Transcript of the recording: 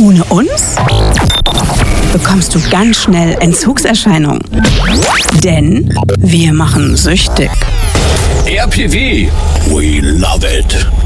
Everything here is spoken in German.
Ohne uns bekommst du ganz schnell Entzugserscheinungen. Denn wir machen süchtig. RPW, we love it.